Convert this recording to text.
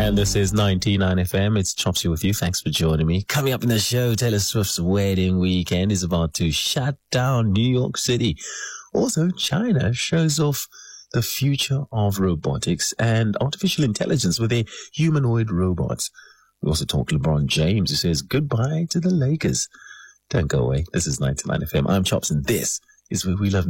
And this is 99 FM. It's Chopsy with you. Thanks for joining me. Coming up in the show, Taylor Swift's wedding weekend is about to shut down New York City. Also, China shows off the future of robotics and artificial intelligence with their humanoid robots. We also talk to LeBron James, who says goodbye to the Lakers. Don't go away. This is 99 FM. I'm Chops, and this is where we love